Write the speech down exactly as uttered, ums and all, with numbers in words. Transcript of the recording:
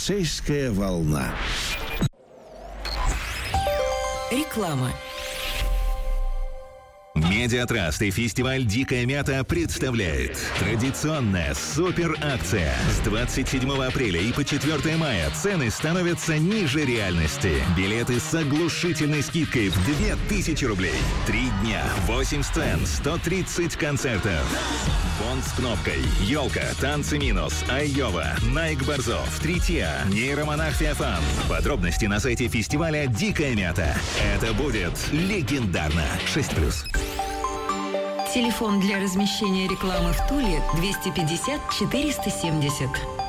Полицейская волна. Реклама. Медиатраст и фестиваль «Дикая мята» представляет традиционная супер-акция. С двадцать седьмого апреля и по четвёртого мая цены становятся ниже реальности. Билеты с оглушительной скидкой в две тысячи рублей. Три дня, восемь сцен, сто тридцать концертов. Бонд с кнопкой, Елка, Танцы минус, Айова, Найк Борзов, Тритья, Нейромонах Феофан. Подробности на сайте фестиваля «Дикая мята». Это будет легендарно. шесть плюс. Телефон для размещения рекламы в Туле двести пятьдесят четыреста семьдесят.